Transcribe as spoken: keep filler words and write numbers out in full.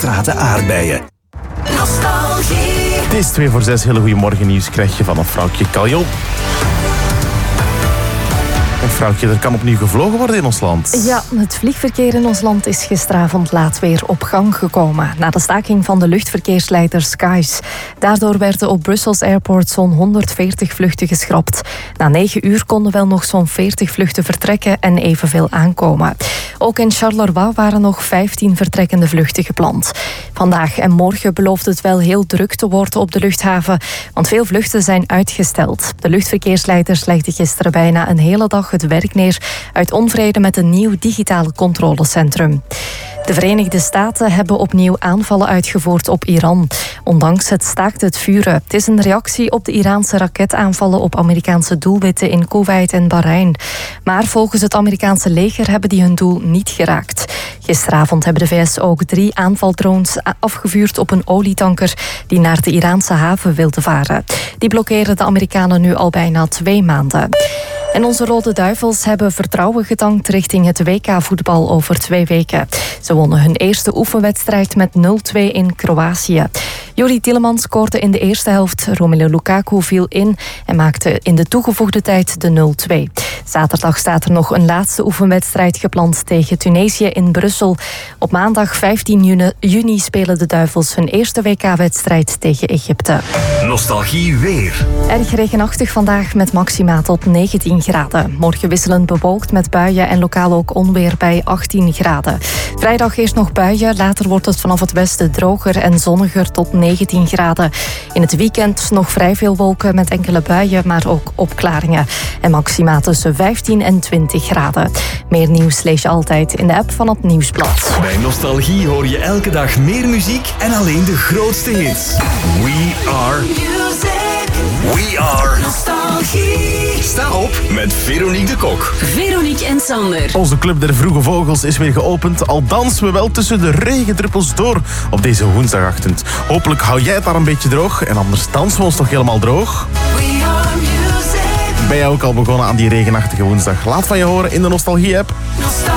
gestrate aardbeien. Nostalgie. Het is twee voor zes. Hele goede morgen nieuws krijg je van een vrouwtje Kaljon. Een vrouwtje, er kan opnieuw gevlogen worden in ons land. Ja, het vliegverkeer in ons land is gisteravond laat weer op gang gekomen. Na de staking van de luchtverkeersleider Skies. Daardoor werden op Brussels Airport zo'n honderdveertig vluchten geschrapt. Na negen uur konden wel nog zo'n veertig vluchten vertrekken en evenveel aankomen. Ook in Charleroi waren nog vijftien vertrekkende vluchten gepland. Vandaag en morgen belooft het wel heel druk te worden op de luchthaven, want veel vluchten zijn uitgesteld. De luchtverkeersleiders legden gisteren bijna een hele dag het werk neer uit onvrede met een nieuw digitale controlecentrum. De Verenigde Staten hebben opnieuw aanvallen uitgevoerd op Iran, ondanks het staakt het vuren. Het is een reactie op de Iraanse raketaanvallen op Amerikaanse doelwitten in Kuwait en Bahrein. Maar volgens het Amerikaanse leger hebben die hun doel niet geraakt. Gisteravond hebben de V S ook drie aanvaldrones afgevuurd op een olietanker die naar de Iraanse haven wilde varen. Die blokkeren de Amerikanen nu al bijna twee maanden. En onze Rode Duivels hebben vertrouwen getankt richting het W K-voetbal over twee weken. Ze wonnen hun eerste oefenwedstrijd met nul twee in Kroatië. Juri Tielemans scoorde in de eerste helft, Romelu Lukaku viel in en maakte in de toegevoegde tijd de nul twee. Zaterdag staat er nog een laatste oefenwedstrijd gepland tegen Tunesië in Brussel. Op maandag vijftien juni spelen de Duivels hun eerste W K-wedstrijd tegen Egypte. Nostalgie weer. Erg regenachtig vandaag met maxima tot negentien graden. Morgen wisselend bewolkt met buien en lokaal ook onweer bij achttien graden. Vrijdag eerst nog buien, later wordt het vanaf het westen droger en zonniger tot negentien graden. In het weekend nog vrij veel wolken met enkele buien, maar ook opklaringen. En maxima tussen vijftien en twintig graden. Meer nieuws lees je altijd in de app van het Nieuwsblad. Bij Nostalgie hoor je elke dag meer muziek en alleen de grootste hits. We are Music. We are Nostalgie. Sta op met Veronique de Kok. Veronique en Sander. Onze Club der Vroege Vogels is weer geopend. Al dansen we wel tussen de regendruppels door op deze woensdagochtend. Hopelijk hou jij het daar een beetje droog. En anders dansen we ons toch helemaal droog. We are music. Ben jij ook al begonnen aan die regenachtige woensdag? Laat van je horen in de Nostalgie-app. Nostalgie.